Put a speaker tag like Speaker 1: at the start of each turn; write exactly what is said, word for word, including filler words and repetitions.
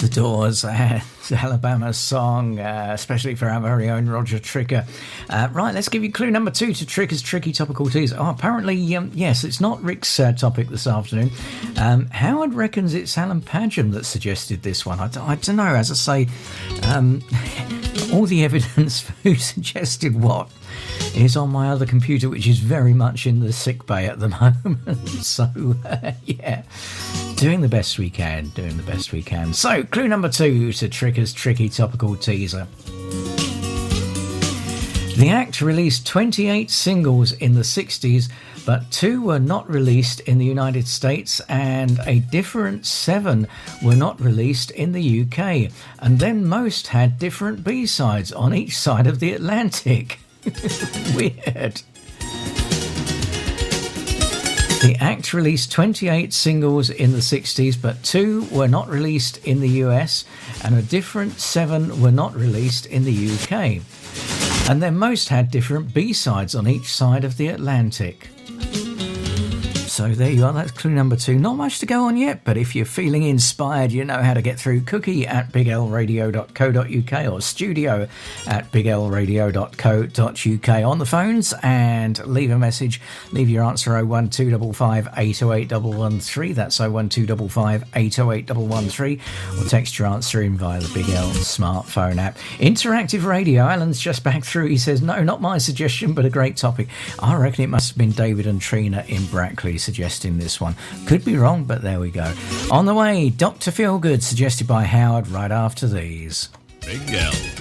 Speaker 1: The Doors, uh, Alabama song, uh, especially for our very own Roger Tricker. Uh, right, let's give you clue number two to Tricker's Tricky Topical Teaser. Oh, apparently, um, yes, it's not Rick's uh, topic this afternoon. Um, Howard reckons it's Alan Padgham that suggested this one. I, d- I don't know, as I say, um, all the evidence for who suggested what is on my other computer, which is very much in the sick bay at the moment. So, uh, yeah, doing the best we can, doing the best we can. So, clue number two to Tricker's Tricky Topical Teaser. The act released twenty-eight singles in the sixties, but two were not released in the United States and a different seven were not released in the U K. And then most had different B-sides on each side of the Atlantic. Weird. The act released twenty-eight singles in the sixties, but two were not released in the U S and a different seven were not released in the U K. And then most had different B-sides on each side of the Atlantic. So there you are, that's clue number two. Not much to go on yet, but if you're feeling inspired, you know how to get through. Cookie at big l radio dot co dot u k or studio at big l radio dot co dot u k on the phones, and leave a message. Leave your answer oh one two five five, eight oh eight one one three. That's oh one two five five, eight oh eight one one three. Or text your answer in via the Big L smartphone app. Interactive radio. Alan's just back through. He says, no, not my suggestion, but a great topic. I reckon it must have been David and Trina in Brackley suggesting this one. Could be wrong, but there we go. On the way, Doctor Feelgood, suggested by Howard, right after these.
Speaker 2: Big L.